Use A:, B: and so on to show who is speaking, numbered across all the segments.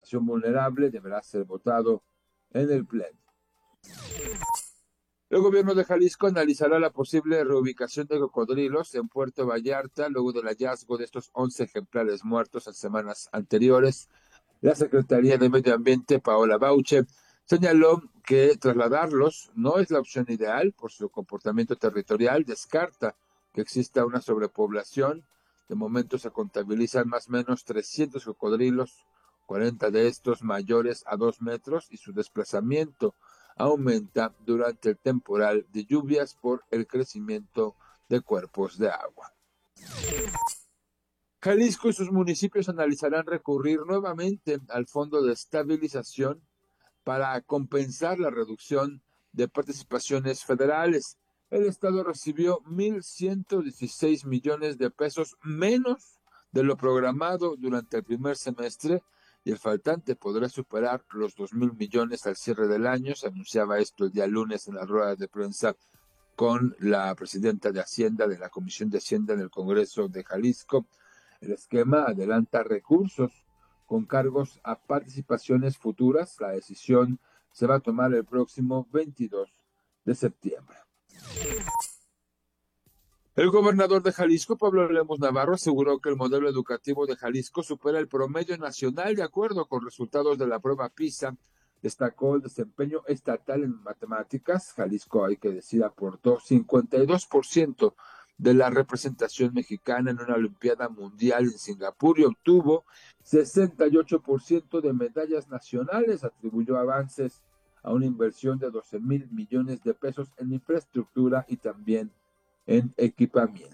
A: población vulnerable deberá ser votado en el Pleno. El gobierno de Jalisco analizará la posible reubicación de cocodrilos en Puerto Vallarta luego del hallazgo de estos 11 ejemplares muertos en semanas anteriores. La Secretaría de Medio Ambiente, Paola Bauche, señaló que trasladarlos no es la opción ideal por su comportamiento territorial. Descarta que exista una sobrepoblación. De momento se contabilizan más o menos 300 cocodrilos, 40 de estos mayores a 2 metros, y su desplazamiento aumenta durante el temporal de lluvias por el crecimiento de cuerpos de agua. Jalisco y sus municipios analizarán recurrir nuevamente al Fondo de Estabilización para compensar la reducción de participaciones federales. El Estado recibió 1,116 millones de pesos menos de lo programado durante el primer semestre, y el faltante podrá superar los 2,000 millones al cierre del año. Se anunciaba esto el día lunes en la rueda de prensa con la presidenta de Hacienda, de la Comisión de Hacienda en el Congreso de Jalisco. El esquema adelanta recursos con cargos a participaciones futuras. La decisión se va a tomar el próximo 22 de septiembre. El gobernador de Jalisco, Pablo Lemos Navarro, aseguró que el modelo educativo de Jalisco supera el promedio nacional de acuerdo con resultados de la prueba PISA. Destacó el desempeño estatal en matemáticas. Jalisco, hay que decir, aportó 52% de la representación mexicana en una Olimpiada Mundial en Singapur y obtuvo 68% de medallas nacionales. Atribuyó avances a una inversión de 12,000 millones de pesos en infraestructura y también en equipamiento.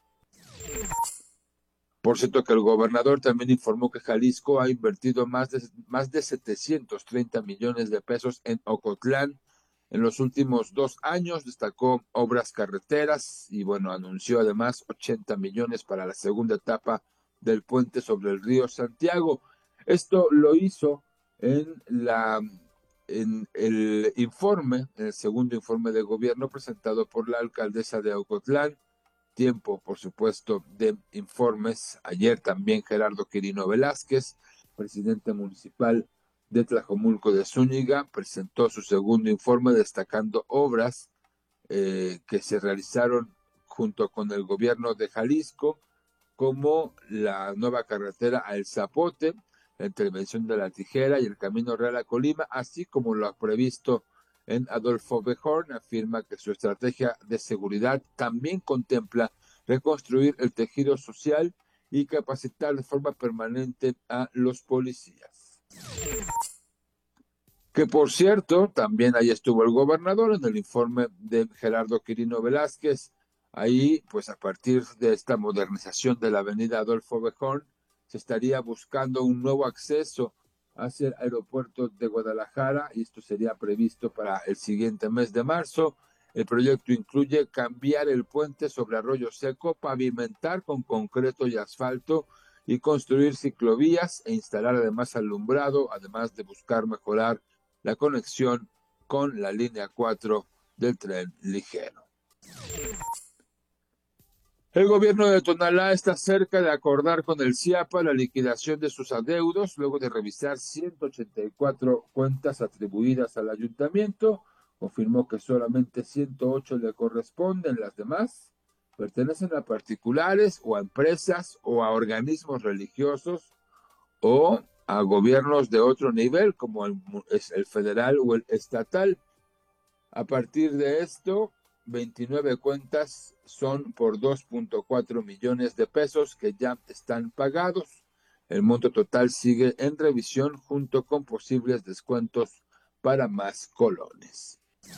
A: Por cierto, que el gobernador también informó que Jalisco ha invertido más de 730 millones de pesos en Ocotlán en los últimos 2 años. Destacó obras carreteras y, anunció además 80 millones para la segunda etapa del puente sobre el río Santiago. Esto lo hizo en el segundo informe de gobierno presentado por la alcaldesa de Ocotlán. Tiempo, por supuesto, de informes. Ayer también Gerardo Quirino Velázquez, presidente municipal de Tlajomulco de Zúñiga, presentó su segundo informe destacando obras que se realizaron junto con el gobierno de Jalisco, como la nueva carretera a El Zapote, la intervención de la Tijera y el Camino Real a Colima, así como lo ha previsto en Adolfo Bejorn. Afirma que su estrategia de seguridad también contempla reconstruir el tejido social y capacitar de forma permanente a los policías. Que por cierto, también ahí estuvo el gobernador en el informe de Gerardo Quirino Velázquez. Ahí, pues a partir de esta modernización de la avenida Adolfo Bejorn, se estaría buscando un nuevo acceso hacia el aeropuerto de Guadalajara, y esto sería previsto para el siguiente mes de marzo. El proyecto incluye cambiar el puente sobre Arroyo Seco, pavimentar con concreto y asfalto y construir ciclovías e instalar además alumbrado, además de buscar mejorar la conexión con la línea 4 del tren ligero. El gobierno de Tonalá está cerca de acordar con el CIAPA la liquidación de sus adeudos luego de revisar 184 cuentas atribuidas al ayuntamiento. Confirmó que solamente 108 le corresponden. Las demás pertenecen a particulares o a empresas o a organismos religiosos o a gobiernos de otro nivel, como es el federal o el estatal. A partir de esto, 29 cuentas son por 2.4 millones de pesos que ya están pagados. El monto total sigue en revisión junto con posibles descuentos para más colones.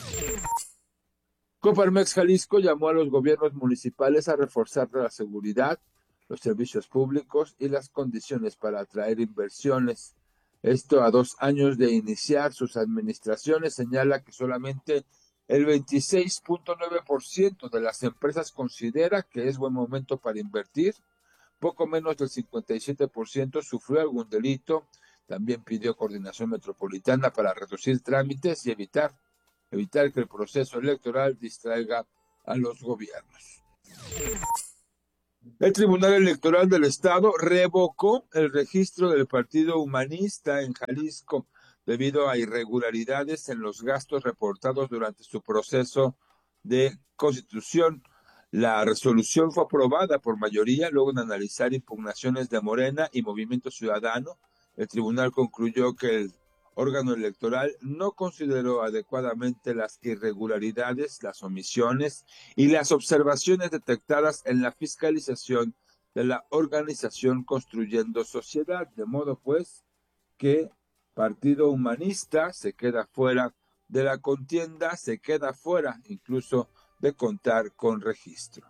A: Coparmex Jalisco llamó a los gobiernos municipales a reforzar la seguridad, los servicios públicos y las condiciones para atraer inversiones. Esto a 2 años de iniciar sus administraciones. Señala que solamente el 26.9% de las empresas considera que es buen momento para invertir. Poco menos del 57% sufrió algún delito. También pidió coordinación metropolitana para reducir trámites y evitar que el proceso electoral distraiga a los gobiernos. El Tribunal Electoral del Estado revocó el registro del Partido Humanista en Jalisco debido a irregularidades en los gastos reportados durante su proceso de constitución. La resolución fue aprobada por mayoría luego de analizar impugnaciones de Morena y Movimiento Ciudadano. El tribunal concluyó que el órgano electoral no consideró adecuadamente las irregularidades, las omisiones y las observaciones detectadas en la fiscalización de la organización Construyendo Sociedad, de modo pues que Partido Humanista se queda fuera de la contienda, se queda fuera incluso de contar con registro.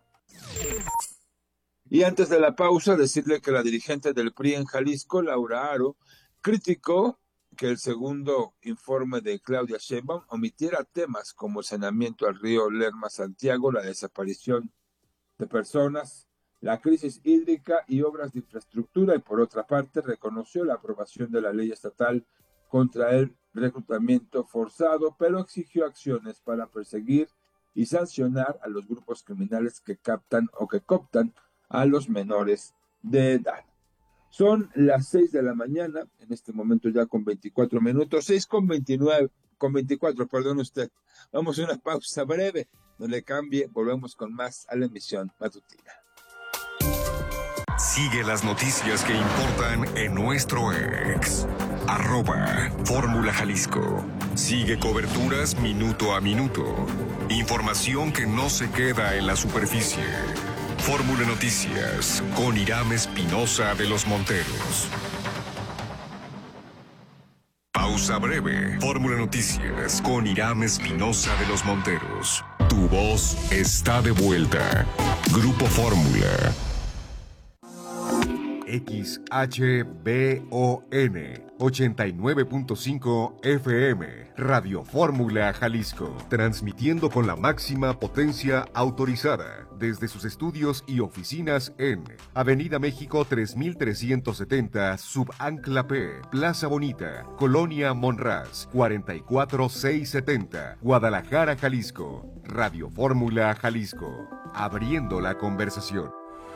A: Y antes de la pausa, decirle que la dirigente del PRI en Jalisco, Laura Aro, criticó que el segundo informe de Claudia Sheinbaum omitiera temas como el saneamiento al río Lerma-Santiago, la desaparición de personas, la crisis hídrica y obras de infraestructura, y por otra parte reconoció la aprobación de la ley estatal contra el reclutamiento forzado, pero exigió acciones para perseguir y sancionar a los grupos criminales que captan o que cooptan a los menores de edad. Son las 6 de la mañana, en este momento ya con 24 minutos, 6:24, perdón usted. Vamos a una pausa breve, no le cambie, volvemos con más a la emisión matutina.
B: Sigue las noticias que importan en nuestro ex. @Fórmula Jalisco. Sigue coberturas minuto a minuto. Información que no se queda en la superficie. Fórmula Noticias con Irán Espinosa de los Monteros. Pausa breve. Fórmula Noticias con Irán Espinosa de los Monteros. Tu voz está de vuelta. Grupo Fórmula. XHBON 89.5 FM, Radio Fórmula Jalisco, transmitiendo con la máxima potencia autorizada desde sus estudios y oficinas en Avenida México 3370, Subancla P, Plaza Bonita, Colonia Monraz, 44670, Guadalajara, Jalisco. Radio Fórmula Jalisco, abriendo la conversación.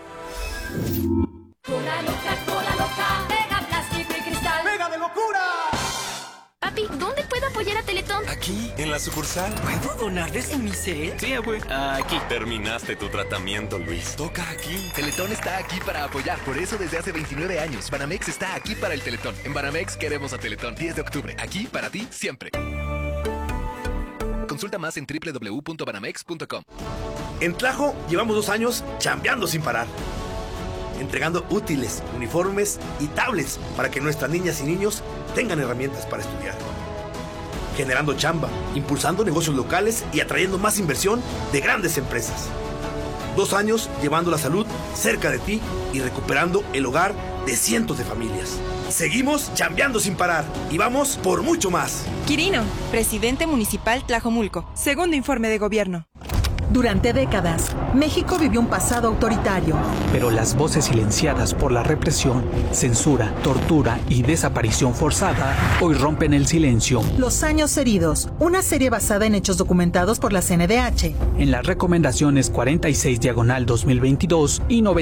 C: Cola loca, pega plástico y cristal.
D: ¡Pega de locura!
C: Papi, ¿dónde puedo apoyar a Teletón?
E: Aquí, en la sucursal.
D: ¿Puedo donar desde mi cel?
E: Sí, güey.
D: Aquí.
E: Terminaste tu tratamiento, Luis. Toca aquí.
F: Teletón está aquí para apoyar. Por eso desde hace 29 años, Banamex está aquí para el Teletón. En Banamex queremos a Teletón. 10 de octubre. Aquí para ti, siempre. Consulta más en www.banamex.com.
G: En Tlajo llevamos 2 años chambeando sin parar, entregando útiles, uniformes y tablets para que nuestras niñas y niños tengan herramientas para estudiar. Generando chamba, impulsando negocios locales y atrayendo más inversión de grandes empresas. 2 años llevando la salud cerca de ti y recuperando el hogar de cientos de familias. Seguimos chambeando sin parar y vamos por mucho más.
H: Quirino, presidente municipal Tlajomulco. Segundo informe de gobierno.
I: Durante décadas, México vivió un pasado autoritario.
J: Pero las voces silenciadas por la represión, censura, tortura y desaparición forzada hoy rompen el silencio.
I: Los años heridos, una serie basada en hechos documentados por la CNDH.
J: En las recomendaciones 46/2022 y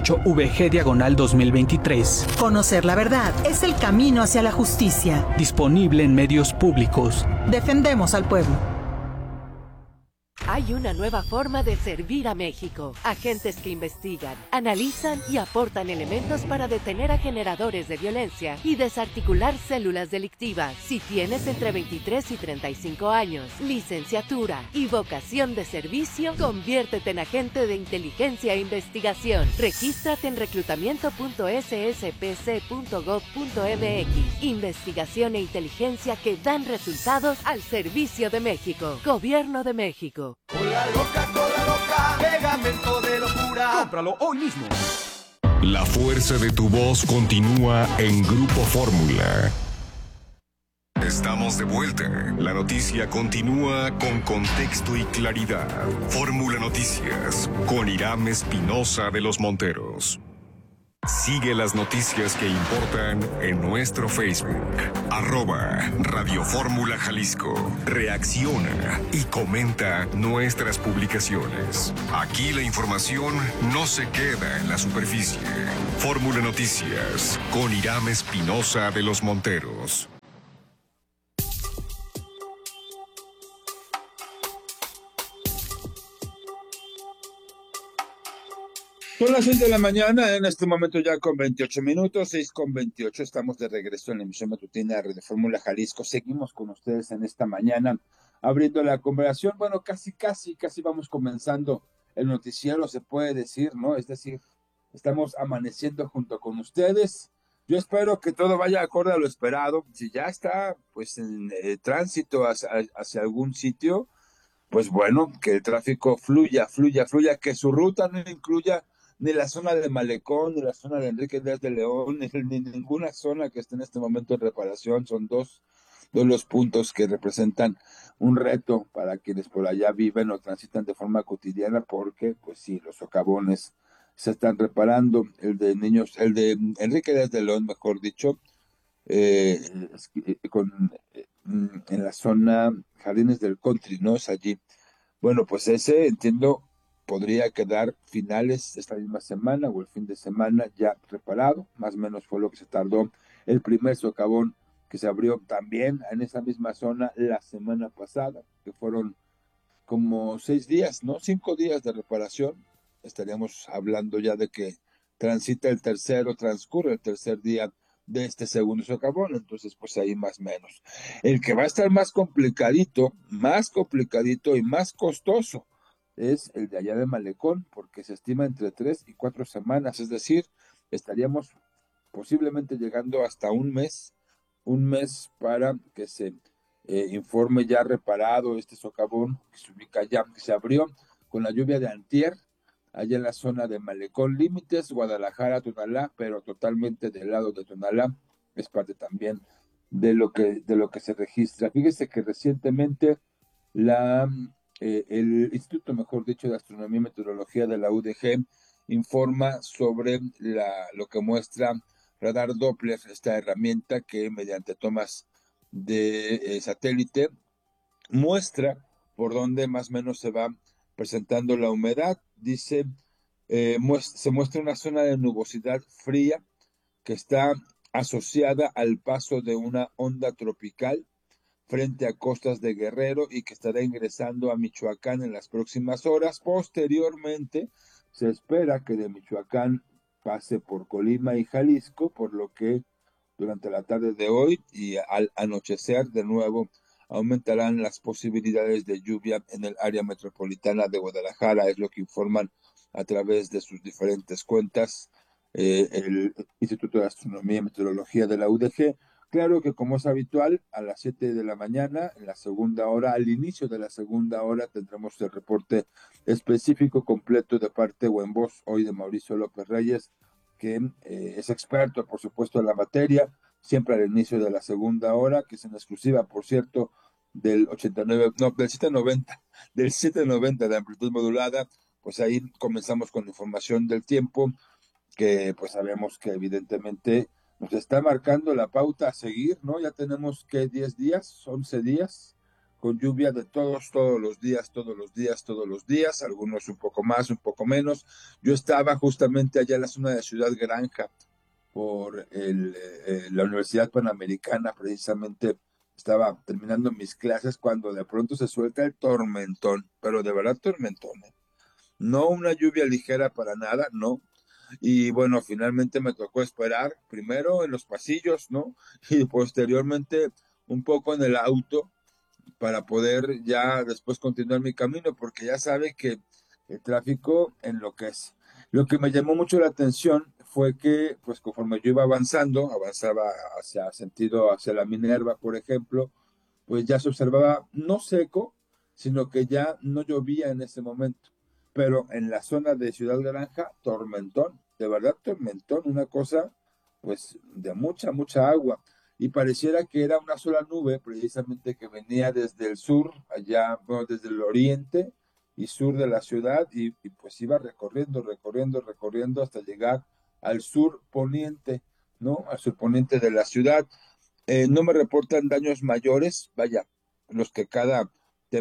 J: 98/VG/2023.
I: Conocer la verdad es el camino hacia la justicia.
J: Disponible en medios públicos.
I: Defendemos al pueblo.
K: Hay una nueva forma de servir a México. Agentes que investigan, analizan y aportan elementos para detener a generadores de violencia y desarticular células delictivas. Si tienes entre 23 y 35 años, licenciatura y vocación de servicio, conviértete en agente de inteligencia e investigación. Regístrate en reclutamiento.sspc.gov.mx. Investigación e inteligencia que dan resultados al servicio de México. Gobierno de México.
D: Cola loca, pegamento de locura. Cómpralo hoy mismo.
B: La fuerza de tu voz continúa en Grupo Fórmula. Estamos de vuelta. La noticia continúa con contexto y claridad. Fórmula Noticias con Irán Espinosa de los Monteros. Sigue las noticias que importan en nuestro Facebook, @Radio Fórmula Jalisco. Reacciona y comenta nuestras publicaciones. Aquí la información no se queda en la superficie. Fórmula Noticias, con Irán Espinosa de los Monteros.
A: Son las 6 de la mañana, en este momento ya con 28 minutos, 6:28, estamos de regreso en la emisión matutina de Fórmula Jalisco. Seguimos con ustedes en esta mañana, abriendo la conversación. Bueno, casi vamos comenzando el noticiero, se puede decir, ¿no? Es decir, estamos amaneciendo junto con ustedes. Yo espero que todo vaya acorde a lo esperado. Si ya está, pues, en tránsito hacia algún sitio, pues bueno, que el tráfico fluya, que su ruta no incluya ni la zona de Malecón, ni la zona de Enrique Díaz de León, ni ninguna zona que esté en este momento en reparación. Son dos los puntos que representan un reto para quienes por allá viven o transitan de forma cotidiana, porque, pues sí, los socavones se están reparando. El de Enrique Díaz de León, mejor dicho, en la zona Jardines del Country, ¿no? Es allí. Bueno, pues ese, entiendo, podría quedar finales de esta misma semana o el fin de semana ya reparado. Más o menos fue lo que se tardó el primer socavón que se abrió también en esa misma zona la semana pasada, que fueron como 6 días, ¿no? 5 días de reparación. Estaríamos hablando ya de que transcurre el tercer día de este segundo socavón, entonces pues ahí más o menos. El que va a estar más complicadito y más costoso es el de allá de Malecón, porque se estima entre 3 y 4 semanas, es decir, estaríamos posiblemente llegando hasta un mes para que se informe ya reparado este socavón que se ubica allá, que se abrió con la lluvia de antier, allá en la zona de Malecón, límites Guadalajara, Tonalá, pero totalmente del lado de Tonalá, es parte también de lo que se registra. Fíjese que recientemente el Instituto, mejor dicho, de Astronomía y Meteorología de la UDG informa sobre lo que muestra radar Doppler, esta herramienta que mediante tomas de satélite muestra por dónde más o menos se va presentando la humedad. Dice, se muestra una zona de nubosidad fría que está asociada al paso de una onda tropical frente a costas de Guerrero y que estará ingresando a Michoacán en las próximas horas. Posteriormente, se espera que de Michoacán pase por Colima y Jalisco, por lo que durante la tarde de hoy y al anochecer de nuevo aumentarán las posibilidades de lluvia en el área metropolitana de Guadalajara, es lo que informan a través de sus diferentes cuentas el Instituto de Astronomía y Meteorología de la UDG. Claro que, como es habitual, a las 7 de la mañana, en la segunda hora, al inicio de la segunda hora, tendremos el reporte específico completo de parte o en voz hoy de Mauricio López Reyes, que es experto, por supuesto, en la materia, siempre al inicio de la segunda hora, que es en exclusiva, por cierto, del 790 de amplitud modulada. Pues ahí comenzamos con información del tiempo, que pues sabemos que evidentemente nos está marcando la pauta a seguir, ¿no? Ya tenemos que 10 días, 11 días, con lluvia de todos los días, algunos un poco más, un poco menos. Yo estaba justamente allá en la zona de Ciudad Granja, por la Universidad Panamericana, precisamente estaba terminando mis clases cuando de pronto se suelta el tormentón, pero de verdad tormentón, ¿eh? No una lluvia ligera para nada, no. Y bueno, finalmente me tocó esperar, primero en los pasillos, ¿no? Y posteriormente un poco en el auto para poder ya después continuar mi camino, porque ya sabe que el tráfico enloquece. Lo que me llamó mucho la atención fue que, pues conforme yo iba avanzaba hacia la Minerva, por ejemplo, pues ya se observaba no seco, sino que ya no llovía en ese momento. Pero en la zona de Ciudad Granja, tormentón, de verdad tormentón, una cosa pues de mucha agua, y pareciera que era una sola nube precisamente que venía desde el sur, allá, bueno, desde el oriente y sur de la ciudad, y pues iba recorriendo hasta llegar al sur poniente, ¿no? Al sur poniente de la ciudad. No me reportan daños mayores, vaya, los que cada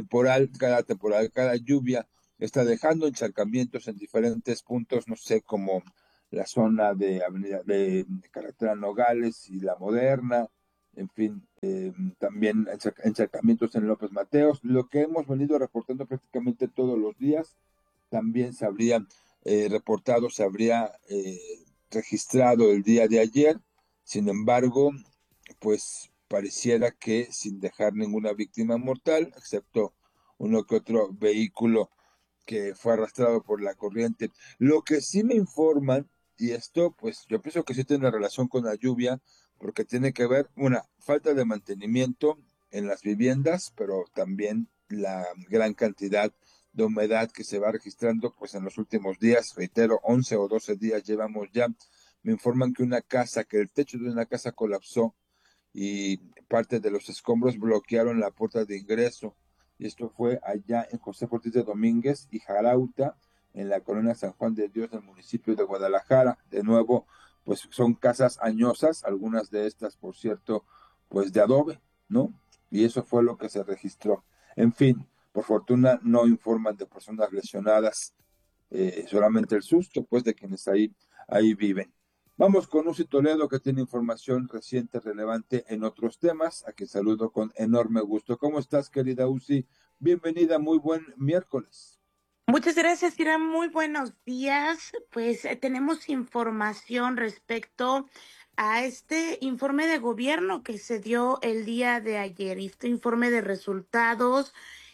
A: lluvia está dejando encharcamientos en diferentes puntos, no sé, como la zona de Avenida de Carretera Nogales y La Moderna, en fin, también encharcamientos en López Mateos, lo que hemos venido reportando prácticamente todos los días, también se habría reportado, se habría registrado el día de ayer. Sin embargo, pues pareciera que sin dejar ninguna víctima mortal, excepto uno que otro vehículo que fue arrastrado por la corriente. Lo que sí me informan, y esto pues yo pienso que sí tiene relación con la lluvia, porque tiene que ver una falta de mantenimiento en las viviendas, pero también la gran cantidad de humedad que se va registrando pues en los últimos días, reitero, 11 o 12 días llevamos ya. Me informan que el techo de una casa colapsó y parte de los escombros bloquearon la puerta de ingreso. Y esto fue allá en José Ortiz de Domínguez y Jarauta, en la colonia San Juan de Dios del municipio de Guadalajara. De nuevo, pues son casas añosas, algunas de estas, por cierto, pues de adobe, ¿no? Y eso fue lo que se registró. En fin, por fortuna no informan de personas lesionadas, solamente el susto, pues, de quienes ahí viven. Vamos con Uzi Toledo, que tiene información reciente, relevante en otros temas, a quien saludo con enorme gusto. ¿Cómo estás, querida Uzi? Bienvenida, muy buen miércoles.
L: Muchas gracias, Irán. Muy buenos días. Pues tenemos información respecto a este informe de gobierno que se dio el día de ayer, este informe de resultados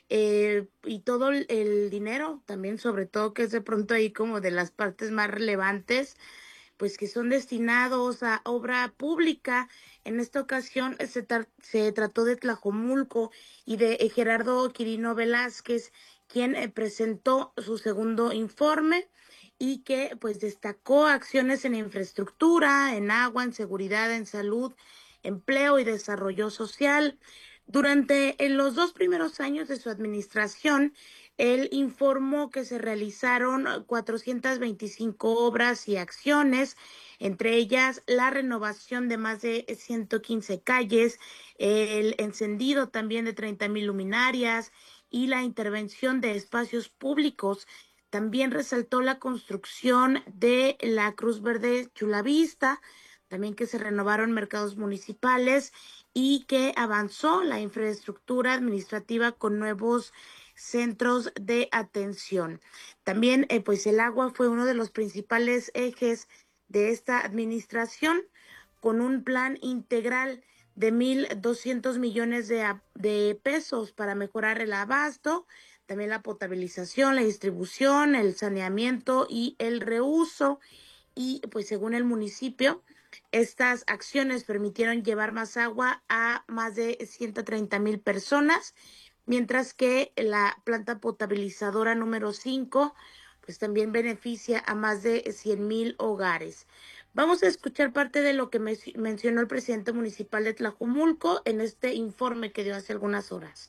L: y todo el dinero, también sobre todo que es de pronto ahí como de las partes más relevantes, pues que son destinados a obra pública. En esta ocasión se trató de Tlajomulco y de Gerardo Quirino Velázquez, quien presentó su segundo informe y que pues destacó acciones en infraestructura, en agua, en seguridad, en salud, empleo y desarrollo social. Durante los 2 primeros años de su administración, él informó que se realizaron 425 obras y acciones, entre ellas la renovación de más de 115 calles, el encendido también de 30,000 luminarias y la intervención de espacios públicos. También resaltó la construcción de la Cruz Verde Chulavista, también que se renovaron mercados municipales y que avanzó la infraestructura administrativa con nuevos centros de atención. También, pues el agua fue uno de los principales ejes de esta administración, con un plan integral de 1,200 millones de pesos para mejorar el abasto, también la potabilización, la distribución, el saneamiento y el reuso. Y pues según el municipio, estas acciones permitieron llevar más agua a más de 130,000 personas, mientras que la planta potabilizadora número 5 pues también beneficia a más de 100,000 hogares. Vamos a escuchar parte de lo que mencionó el presidente municipal de Tlajomulco en este informe que dio hace algunas horas.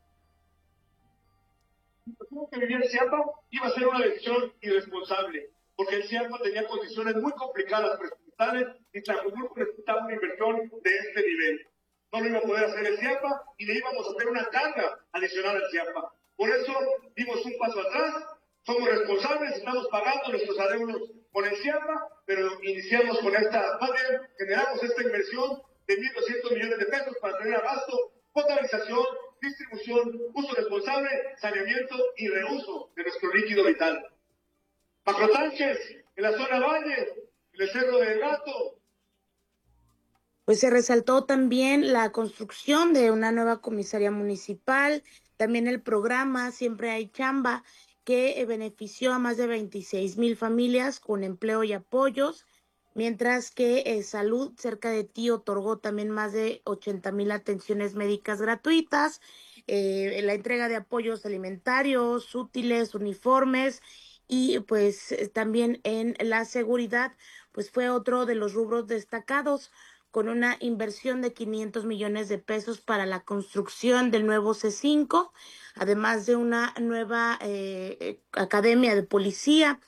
M: Que venía el CIAPA iba a ser una decisión irresponsable, porque el CIAPA tenía condiciones muy complicadas presupuestales y Tlajomulco necesitaba una inversión de este nivel. No lo iba a poder hacer el CIAPA y le íbamos a hacer una carga adicional al CIAPA. Por eso dimos un paso atrás, somos responsables, estamos pagando nuestros adeudos con el CIAPA, pero iniciamos con generamos esta inversión de 1,200 millones de pesos para tener abasto, potabilización, distribución, uso responsable, saneamiento y reuso de nuestro líquido vital. Macrotanques, en la zona Valle, en el Cerro del Gato.
L: Pues se resaltó también la construcción de una nueva comisaría municipal, también el programa Siempre Hay Chamba, que benefició a más de 26,000 familias con empleo y apoyos, mientras que Salud Cerca de Ti otorgó también más de 80,000 atenciones médicas gratuitas, la entrega de apoyos alimentarios, útiles, uniformes, y pues también en la seguridad, pues fue otro de los rubros destacados, con una inversión de 500 millones de pesos para la construcción del nuevo C5, además de una nueva academia de policía.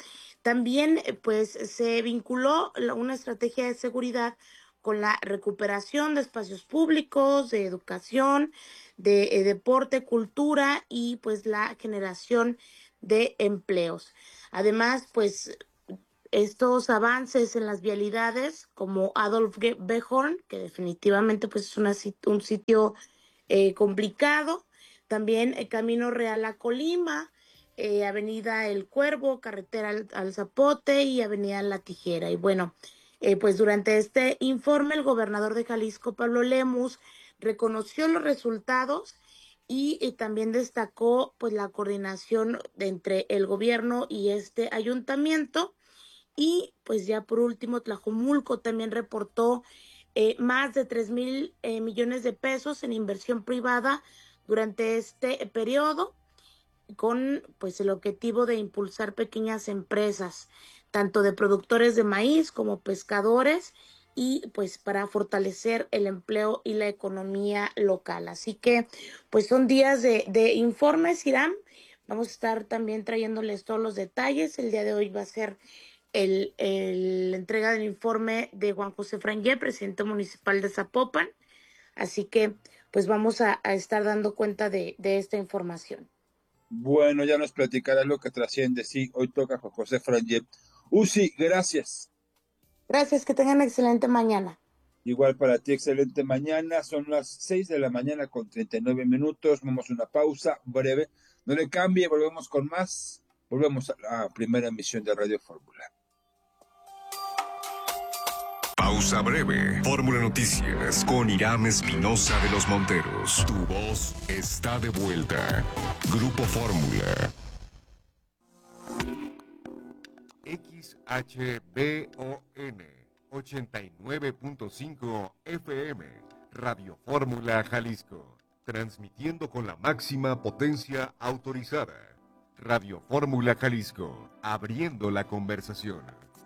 L: También pues se vinculó una estrategia de seguridad con la recuperación de espacios públicos, de educación, de deporte, cultura y pues la generación de empleos. Además, pues estos avances en las vialidades como Adolf B. Horn, que definitivamente pues es un sitio complicado, también Camino Real a Colima, Avenida El Cuervo, Carretera al Zapote y Avenida La Tijera. Y bueno, pues durante este informe el gobernador de Jalisco, Pablo Lemus, reconoció los resultados y también destacó pues la coordinación entre el gobierno y este ayuntamiento. Y pues ya por último, Tlajomulco también reportó más de 3,000 millones de pesos en inversión privada durante este periodo, con pues el objetivo de impulsar pequeñas empresas, tanto de productores de maíz como pescadores, y pues para fortalecer el empleo y la economía local. Así que pues son días de informes, Hiram. Vamos a estar también trayéndoles todos los detalles. El día de hoy va a ser la entrega del informe de Juan José Frangé, presidente municipal de Zapopan. Así que pues vamos a estar dando cuenta de esta información.
A: Bueno, ya nos platicarás lo que trasciende. Sí, hoy toca Juan José Frangé. Uzi, gracias.
L: Gracias, que tengan excelente mañana.
A: Igual para ti, excelente mañana. Son las 6 de la mañana con 39 minutos. Vamos a una pausa breve. No le cambie, volvemos con más. Volvemos a la primera emisión de Radio Fórmula.
B: Pausa breve. Fórmula Noticias con Hiram Espinosa de los Monteros. Tu voz está de vuelta. Grupo Fórmula.
N: XHBON 89.5 FM. Radio Fórmula Jalisco. Transmitiendo con la máxima potencia autorizada. Radio Fórmula Jalisco. Abriendo la conversación.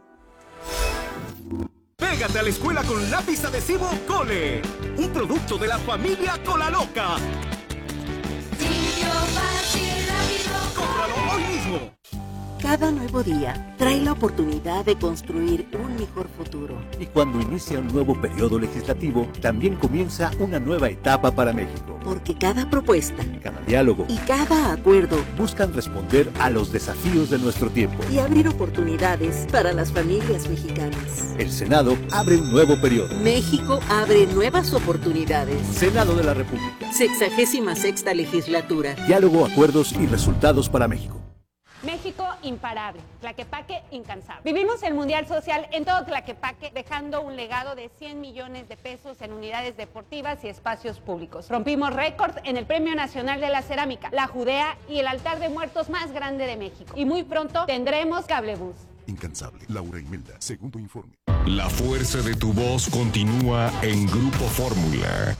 O: Pégate a la escuela con lápiz adhesivo Cole, un producto de la familia Cola Loca.
C: Simple, fácil, rápido.
O: ¡Cómpralo hoy mismo!
P: Cada nuevo día trae la oportunidad de construir un mejor futuro.
Q: Y cuando inicia un nuevo periodo legislativo, también comienza una nueva etapa para México.
P: Porque cada propuesta,
Q: cada diálogo
P: y cada acuerdo
Q: buscan responder a los desafíos de nuestro tiempo
P: y abrir oportunidades para las familias mexicanas.
Q: El Senado abre un nuevo periodo.
P: México abre nuevas oportunidades.
Q: Senado de la República.
P: 66ª legislatura.
Q: Diálogo, acuerdos y resultados para México.
R: México imparable, Tlaquepaque incansable. Vivimos el Mundial Social en todo Tlaquepaque, dejando un legado de 100 millones de pesos en unidades deportivas y espacios públicos. Rompimos récord en el Premio Nacional de la Cerámica, la Judea y el altar de muertos más grande de México. Y muy pronto tendremos cablebús.
B: Incansable. Laura Imelda, segundo informe. La fuerza de tu voz continúa en Grupo Fórmula.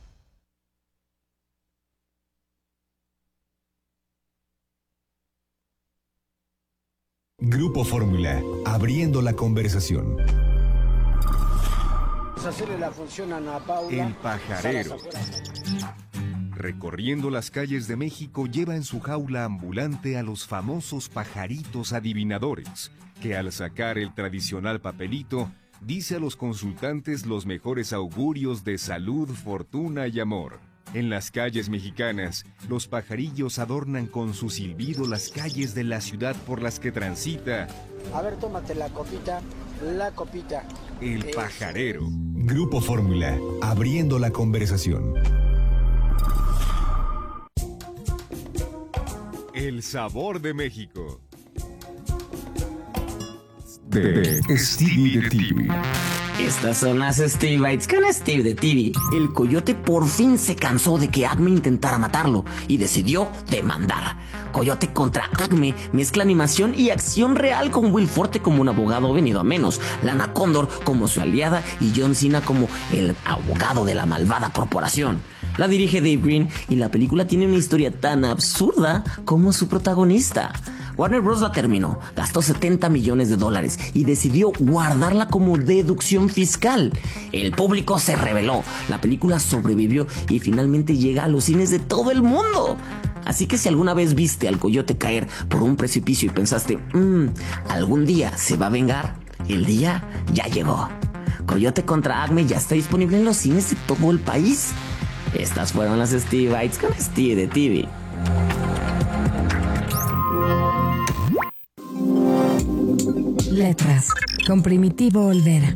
B: Grupo Fórmula, abriendo la conversación.
S: Hacerle la función a Ana Paula.
N: El pajarero. Recorriendo las calles de México, lleva en su jaula ambulante a los famosos pajaritos adivinadores, que al sacar el tradicional papelito, dice a los consultantes los mejores augurios de salud, fortuna y amor. En las calles mexicanas, los pajarillos adornan con su silbido las calles de la ciudad por las que transita.
S: A ver, tómate la copita,
N: El pajarero.
B: Grupo Fórmula, abriendo la conversación.
N: El sabor de México.
B: De Stevie de TV.
T: Estas son las Stevie Bites con Steve de TV. El coyote por fin se cansó de que Acme intentara matarlo y decidió demandar. Coyote contra Acme mezcla animación y acción real, con Will Forte como un abogado venido a menos, Lana Condor como su aliada y John Cena como el abogado de la malvada corporación. La dirige Dave Green y la película tiene una historia tan absurda como su protagonista. Warner Bros. La terminó, gastó $70 millones y decidió guardarla como deducción fiscal. El público se rebeló, la película sobrevivió y finalmente llega a los cines de todo el mundo. Así que si alguna vez viste al coyote caer por un precipicio y pensaste, algún día se va a vengar, el día ya llegó. Coyote contra Acme ya está disponible en los cines de todo el país. Estas fueron las Steve Bites con Steve de TV.
U: Letras, con Primitivo Olvera.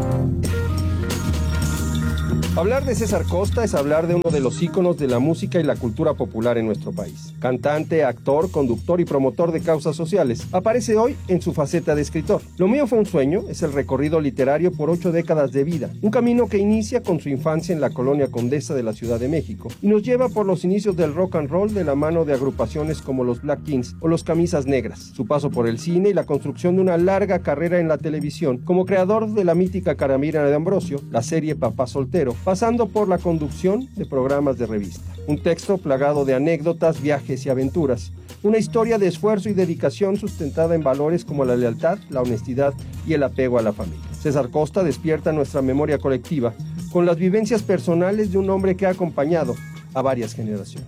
V: Hablar de César Costa es hablar de uno de los íconos de la música y la cultura popular en nuestro país. Cantante, actor, conductor y promotor de causas sociales, aparece hoy en su faceta de escritor. Lo mío fue un sueño es el recorrido literario por 8 décadas de vida, un camino que inicia con su infancia en la colonia Condesa de la Ciudad de México y nos lleva por los inicios del rock and roll de la mano de agrupaciones como los Black Kings o los Camisas Negras, su paso por el cine y la construcción de una larga carrera en la televisión como creador de la mítica Caramira de Ambrosio, la serie Papá Soltero, pasando por la conducción de programas de revista. Un texto plagado de anécdotas, viajes y aventuras. Una historia de esfuerzo y dedicación sustentada en valores como la lealtad, la honestidad y el apego a la familia. César Costa despierta nuestra memoria colectiva con las vivencias personales de un hombre que ha acompañado a varias generaciones.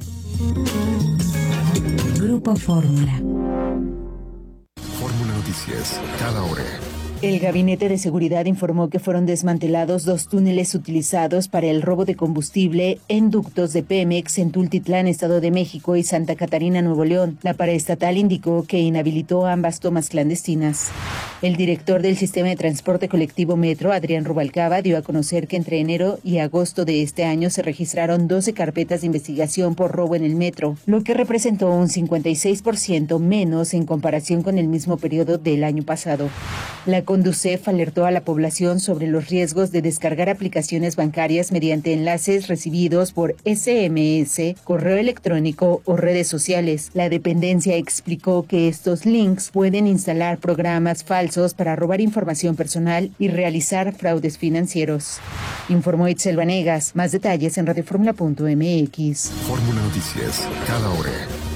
U: Grupo Fórmula.
B: Fórmula Noticias, cada hora.
W: El Gabinete de Seguridad informó que fueron desmantelados 2 túneles utilizados para el robo de combustible en ductos de Pemex en Tultitlán, Estado de México, y Santa Catarina, Nuevo León. La paraestatal indicó que inhabilitó ambas tomas clandestinas. El director del Sistema de Transporte Colectivo Metro, Adrián Rubalcaba, dio a conocer que entre enero y agosto de este año se registraron 12 carpetas de investigación por robo en el metro, lo que representó un 56% menos en comparación con el mismo periodo del año pasado. La Conducef alertó a la población sobre los riesgos de descargar aplicaciones bancarias mediante enlaces recibidos por SMS, correo electrónico o redes sociales. La dependencia explicó que estos links pueden instalar programas falsos para robar información personal y realizar fraudes financieros. Informó Itzel Vanegas. Más detalles en radioformula.mx.
B: Fórmula Noticias, cada hora.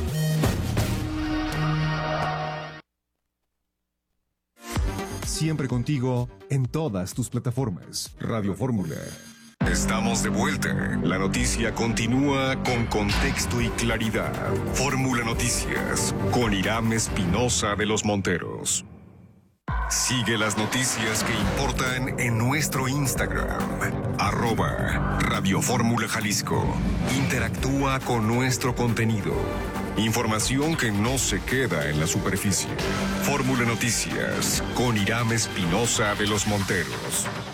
B: Siempre contigo en todas tus plataformas. Radio Fórmula. Estamos de vuelta. La noticia continúa con contexto y claridad. Fórmula Noticias con Irán Espinosa de los Monteros. Sigue las noticias que importan en nuestro Instagram. @Radio Fórmula Jalisco. Interactúa con nuestro contenido. Información que no se queda en la superficie. Fórmula Noticias con Irán Espinosa de los Monteros.